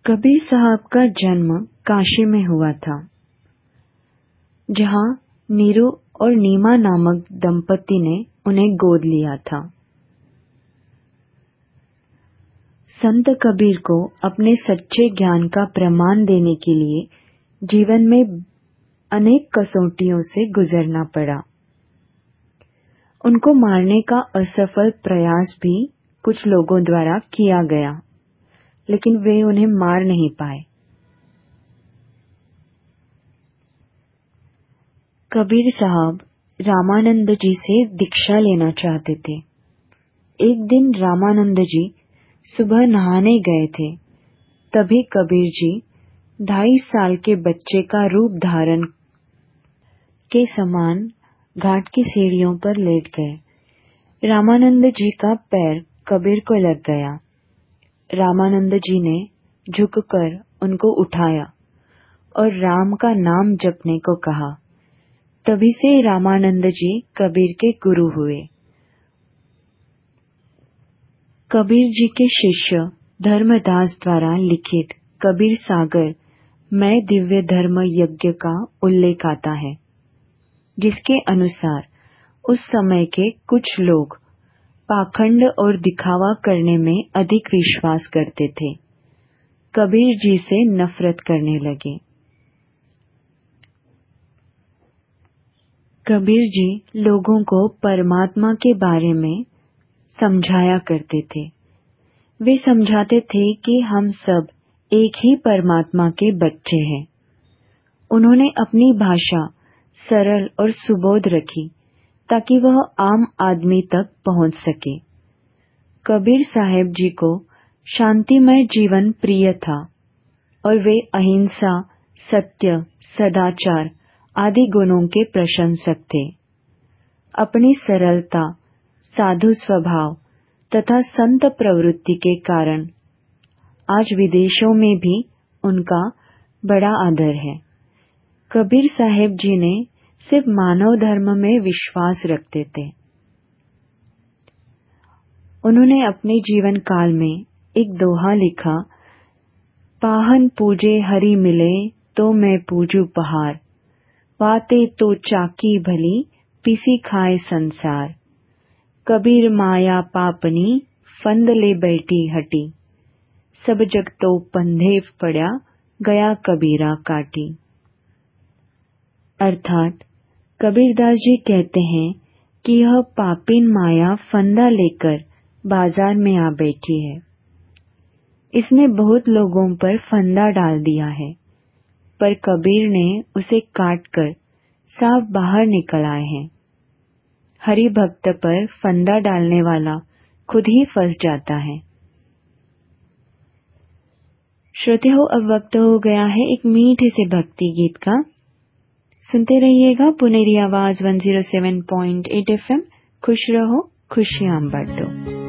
कबीर साहब का जन्म काशी में हुआ था, जहां नीरू और नीमा नामक दंपति ने उन्हें गोद लिया था। संत कबीर को अपने सच्चे ज्ञान का प्रमाण देने के लिए जीवन में अनेक कसौटियों से गुजरना पड़ा। उनको मारने का असफल प्रयास भी कुछ लोगों द्वारा किया गया, लेकिन वे उन्हें मार नहीं पाए। कबीर साहब रामानंद जी से दीक्षा लेना चाहते थे। एक दिन रामानंद जी सुबह नहाने गए थे, तभी कबीर जी 2.5 साल के बच्चे का रूप धारण के समान घाट की सीढ़ियों पर लेट गए। रामानंद जी का पैर कबीर को लग गया। रामानंद जी ने झुककर उनको उठाया और राम का नाम जपने को कहा। तभी से रामानंद जी कबीर के गुरु हुए। कबीर जी के शिष्य धर्मदास द्वारा लिखित कबीर सागर में दिव्य धर्म यज्ञ का उल्लेख आता है, जिसके अनुसार उस समय के कुछ लोग पाखंड और दिखावा करने में अधिक विश्वास करते थे। कबीर जी से नफरत करने लगे। कबीर जी लोगों को परमात्मा के बारे में समझाया करते थे। वे समझाते थे कि हम सब एक ही परमात्मा के बच्चे हैं। उन्होंने अपनी भाषा सरल और सुबोध रखी ताकि वह आम आदमी तक पहुंच सके। कबीर साहेब जी को शांतिमय जीवन प्रिय था और वे अहिंसा, सत्य, सदाचार आदि गुणों के प्रशंसक थे। अपनी सरलता, साधु स्वभाव तथा संत प्रवृत्ति के कारण आज विदेशों में भी उनका बड़ा आदर है। कबीर साहेब जी ने सिर्फ मानव धर्म में विश्वास रखते थे। उन्होंने अपने जीवन काल में एक दोहा लिखा, पाहन पूजे हरि मिले तो मैं पूजू पहाड़, पाते तो चाकी भली पीसी खाए संसार। कबीर माया पापनी फंद ले बैठी हटी, सब जग तो पंधे पड़ा गया कबीरा काटी। अर्थात कबीरदास जी कहते हैं कि यह पापिन माया फंदा लेकर बाजार में आ बैठी है। इसने बहुत लोगों पर फंदा डाल दिया है, पर कबीर ने उसे काटकर साफ बाहर निकल आए हैं। हरि भक्त पर फंदा डालने वाला खुद ही फंस जाता है। श्रोताओं, अब वक्त हो गया है एक मीठे से भक्ति गीत का। सुनते रहिएगा पुनेरी आवाज 107.8 FM। खुश रहो, खुशियां बांटो।